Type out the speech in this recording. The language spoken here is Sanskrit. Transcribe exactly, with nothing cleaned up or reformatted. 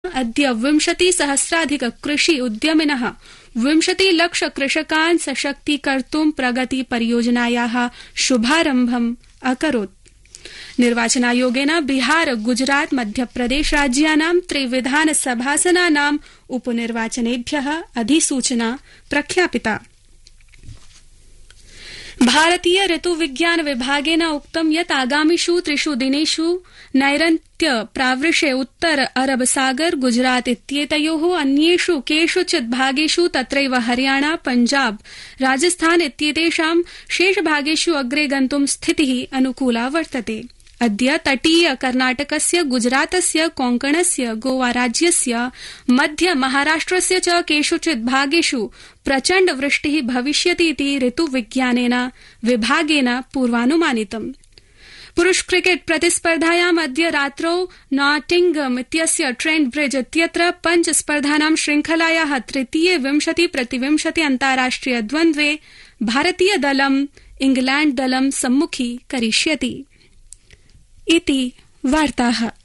अद्य विंशति सहस्राधिक कृषि उद्यमिनः विंशति लक्ष कृषकान् सशक्तीकर्तुं प्रगति परियोजनायाः शुभारम्भम् अकरोत्। निर्वाचनायोगेन बिहार, गुजरात, मध्यप्रदेश राज्यानां त्रिविधानसभासनानाम् उपनिर्वाचनेभ्यः अधिसूचना प्रख्यापिता। भारतीय ऋतुविज्ञान विभागेन उक्तं यत् आगामिषु त्रिषु दिनेषु नैऋत्य प्रावृष्ये उत्तर अरब सागर, गुजरात इत्येतयोः अन्येषु केषुचित् भागेषु तत्रैव हरियाणा, पंजाब, राजस्थान इत्येतेषां शेषभागेषु अग्रे गन्तुं स्थितिः अनुकूला वर्तते। अद्य तटीय कर्णाटकस्य, गुजरातस्य, कोंकणस्य, गोवा राज्यस्य, मध्य महाराष्ट्रस्य च केषुचित् भागेषु प्रचण्ड वृष्टिः भविष्यति इति ऋतुविज्ञानेन विभागेन पूर्वानुमानितम्। पुरुष क्रिकेट प्रतिस्पर्धायाम् अद्य रात्रौ नॉटिंगम इत्यस्य ट्रेंट ब्रिज इत्यत्र पंच स्पर्धानां श्रृंखलायाः तृतीये विंशति प्रतिविंशति अन्ताराष्ट्रिय द्वन्द्वे भारतीय दलम् इंग्लैण्ड दलं सम्मुखी करिष्यति। इति वार्ताः।